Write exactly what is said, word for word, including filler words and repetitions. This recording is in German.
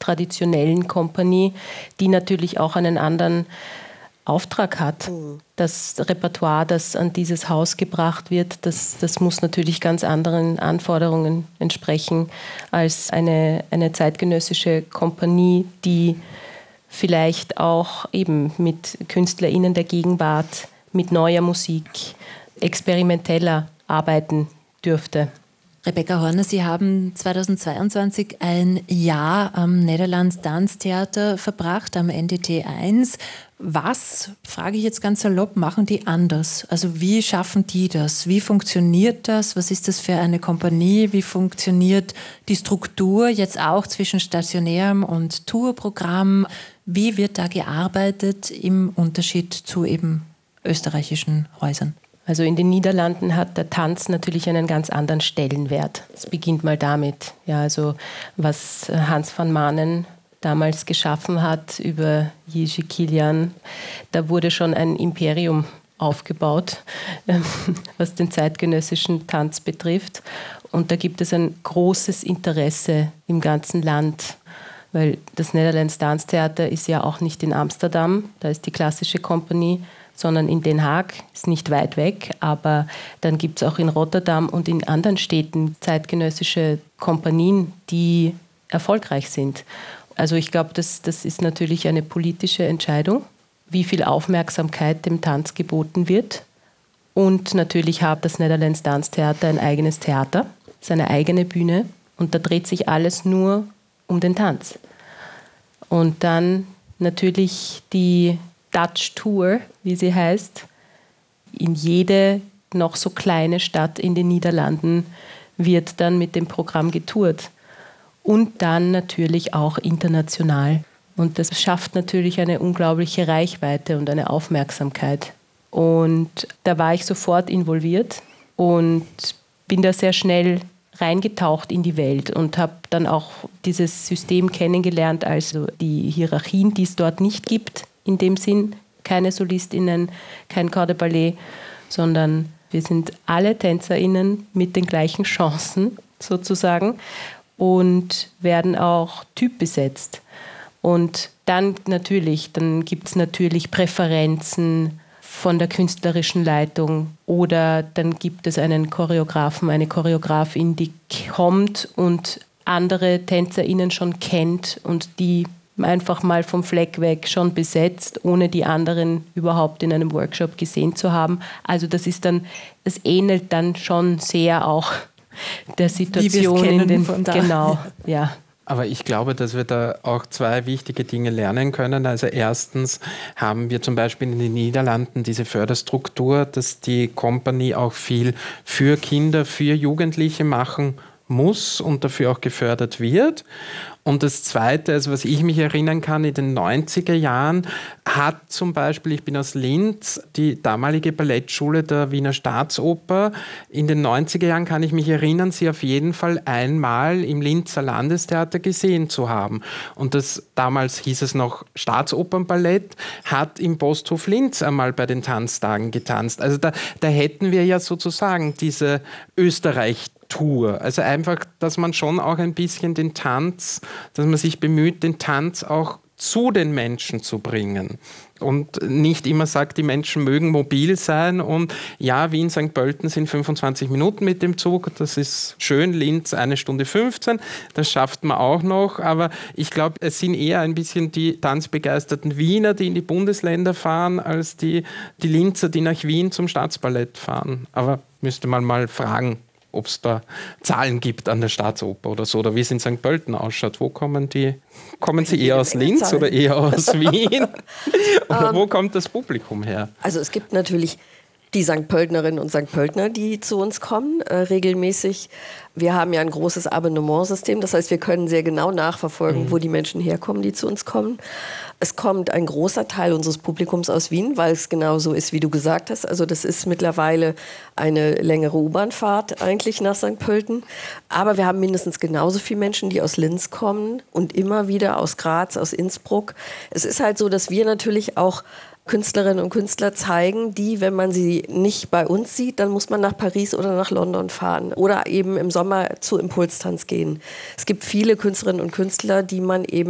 traditionellen Kompanie, die natürlich auch einen anderen Auftrag hat. Mhm. Das Repertoire, das an dieses Haus gebracht wird, das, das muss natürlich ganz anderen Anforderungen entsprechen als eine, eine zeitgenössische Kompanie, die vielleicht auch eben mit KünstlerInnen der Gegenwart, mit neuer Musik, experimenteller arbeiten dürfte. Rebecca Horner, Sie haben zweitausendzweiundzwanzig ein Jahr am Netherlands Dance Theater verbracht, am N D T eins. Was, frage ich jetzt ganz salopp, machen die anders? Also wie schaffen die das? Wie funktioniert das? Was ist das für eine Kompanie? Wie funktioniert die Struktur jetzt auch zwischen stationärem und Tourprogramm? Wie wird da gearbeitet im Unterschied zu eben österreichischen Häusern? Also in den Niederlanden hat der Tanz natürlich einen ganz anderen Stellenwert. Es beginnt mal damit, ja, also was Hans van Manen damals geschaffen hat über Jiří Kylián, da wurde schon ein Imperium aufgebaut, was den zeitgenössischen Tanz betrifft. Und da gibt es ein großes Interesse im ganzen Land, weil das Netherlands Dance Theater ist ja auch nicht in Amsterdam, da ist die klassische Kompanie, sondern in Den Haag, ist nicht weit weg, aber dann gibt es auch in Rotterdam und in anderen Städten zeitgenössische Kompanien, die erfolgreich sind. Also ich glaube, das, das ist natürlich eine politische Entscheidung, wie viel Aufmerksamkeit dem Tanz geboten wird. Und natürlich hat das Netherlands Dance Theater ein eigenes Theater, seine eigene Bühne und da dreht sich alles nur um den Tanz. Und dann natürlich die Dutch Tour, wie sie heißt, in jede noch so kleine Stadt in den Niederlanden wird dann mit dem Programm getourt. Und dann natürlich auch international. Und das schafft natürlich eine unglaubliche Reichweite und eine Aufmerksamkeit. Und da war ich sofort involviert und bin da sehr schnell reingetaucht in die Welt und habe dann auch dieses System kennengelernt, also die Hierarchien, die es dort nicht gibt. In dem Sinn, keine SolistInnen, kein Corps de Ballet, sondern wir sind alle TänzerInnen mit den gleichen Chancen sozusagen und werden auch typbesetzt. Und dann natürlich, dann gibt es natürlich Präferenzen von der künstlerischen Leitung oder dann gibt es einen Choreografen, eine Choreografin, die kommt und andere TänzerInnen schon kennt und die einfach mal vom Fleck weg schon besetzt, ohne die anderen überhaupt in einem Workshop gesehen zu haben. Also das ist dann, es ähnelt dann schon sehr auch der Situation in den, von da. Genau, ja. Aber ich glaube, dass wir da auch zwei wichtige Dinge lernen können. Also erstens haben wir zum Beispiel in den Niederlanden diese Förderstruktur, dass die Kompanie auch viel für Kinder, für Jugendliche machen muss und dafür auch gefördert wird. Und das Zweite, also was ich mich erinnern kann, in den neunziger Jahren hat zum Beispiel, ich bin aus Linz, die damalige Ballettschule der Wiener Staatsoper, in den neunziger Jahren kann ich mich erinnern, sie auf jeden Fall einmal im Linzer Landestheater gesehen zu haben. Und das, damals hieß es noch Staatsopernballett, hat im Posthof Linz einmal bei den Tanztagen getanzt. Also da, da hätten wir ja sozusagen diese Österreich- Tour. Also einfach, dass man schon auch ein bisschen den Tanz, dass man sich bemüht, den Tanz auch zu den Menschen zu bringen. Und nicht immer sagt, die Menschen mögen mobil sein und ja, Wien, Sankt Pölten sind fünfundzwanzig Minuten mit dem Zug, das ist schön, Linz eine Stunde fünfzehn, das schafft man auch noch, aber ich glaube, es sind eher ein bisschen die tanzbegeisterten Wiener, die in die Bundesländer fahren, als die, die Linzer, die nach Wien zum Staatsballett fahren. Aber müsste man mal fragen, ob es da Zahlen gibt an der Staatsoper oder so, oder wie es in Sankt Pölten ausschaut. Wo kommen die? Kommen sie eher aus Linz Zahlen. Oder eher aus Wien? Oder um, wo kommt das Publikum her? Also es gibt natürlich die Sankt Pöltnerinnen und Sankt Pöltner, die zu uns kommen, äh, regelmäßig. Wir haben ja ein großes Abonnementsystem, das heißt, wir können sehr genau nachverfolgen, mhm. wo die Menschen herkommen, die zu uns kommen. Es kommt ein großer Teil unseres Publikums aus Wien, weil es genau so ist, wie du gesagt hast. Also das ist mittlerweile eine längere U-Bahn-Fahrt eigentlich nach Sankt Pölten. Aber wir haben mindestens genauso viele Menschen, die aus Linz kommen und immer wieder aus Graz, aus Innsbruck. Es ist halt so, dass wir natürlich auch Künstlerinnen und Künstler zeigen, die, wenn man sie nicht bei uns sieht, dann muss man nach Paris oder nach London fahren oder eben im Sommer zu Impulstanz gehen. Es gibt viele Künstlerinnen und Künstler, die man eben